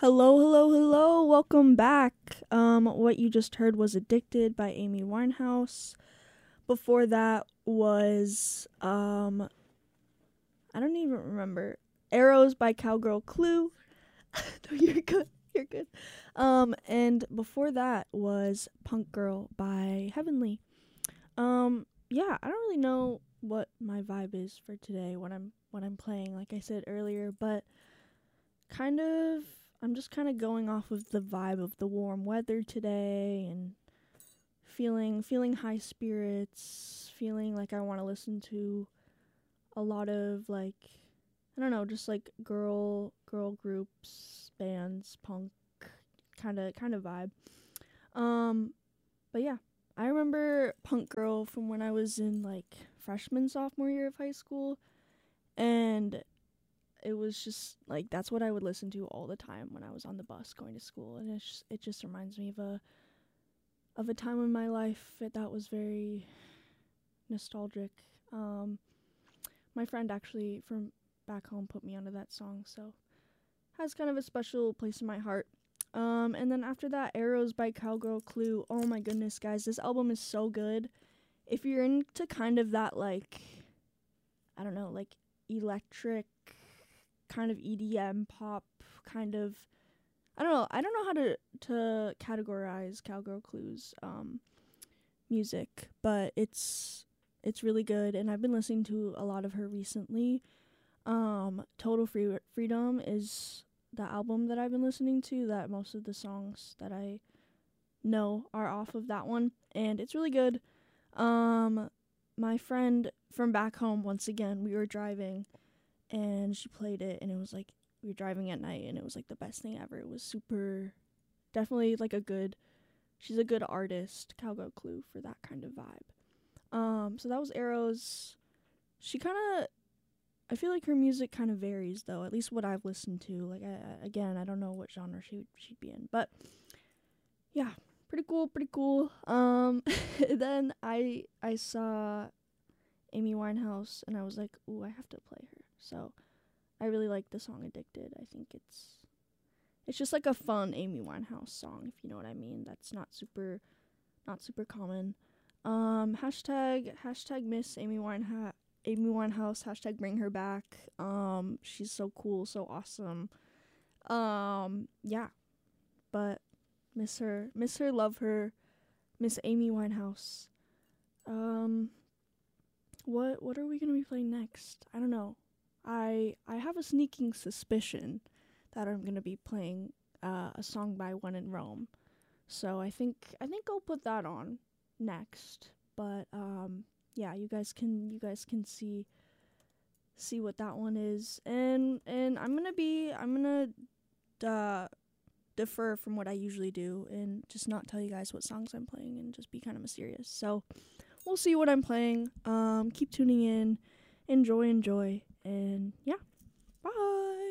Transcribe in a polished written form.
Hello, hello, hello. Welcome back. What you just heard was Addicted by Amy Winehouse. Before that was I don't even remember. Arrows by Cowgirl Clue. No, you're good. You're good. And before that was Punk Girl by Heavenly. Yeah, I don't really know what my vibe is for today when I'm playing, like I said earlier, but kind of I'm just kind of going off of the vibe of the warm weather today and feeling high spirits, feeling like I want to listen to a lot of like I don't know, just like girl groups, bands, punk kind of vibe. Um but yeah, I remember Punk Girl from when I was in like freshman sophomore year of high school, and it was just like that's what I would listen to all the time when I was on the bus going to school, and it just reminds me of a time in my life that was very nostalgic. Um, my friend actually from back home put me onto that song, so has kind of a special place in my heart. And then after that, Arrows by Cowgirl Clue. Oh my goodness, guys, this album is so good. If you're into kind of that like I don't know, like electric kind of EDM pop kind of I don't know how to categorize Cowgirl Clue's music, but it's really good, and I've been listening to a lot of her recently. Freedom is the album that I've been listening to, that most of the songs that I know are off of that one, and it's really good. Um my friend from back home, once again, we were driving and she played it, and it was like we were driving at night, and it was like the best thing ever. It was super, definitely like she's a good artist, Cowgirl Clue, for that kind of vibe. So that was Arrows. She kind of, I feel like her music kind of varies though, at least what I've listened to. Like again, I don't know what genre she'd be in, but yeah, pretty cool, pretty cool. Then I saw Amy Winehouse, and I was like, ooh, I have to play her. So I really like the song Addicted. I think it's just like a fun Amy Winehouse song, if you know what I mean. That's not super common. Hashtag miss Amy Winehouse, hashtag bring her back. She's so cool, so awesome. Yeah, but miss her, love her, miss Amy Winehouse. Um, what are we gonna be playing next? I don't know. I have a sneaking suspicion that I'm gonna be playing a song by When in Rome. So I think I'll put that on next. But yeah, you guys can see what that one is, and I'm gonna uh defer from what I usually do and just not tell you guys what songs I'm playing and just be kind of mysterious. So we'll see what I'm playing. Keep tuning in, enjoy, and yeah, bye.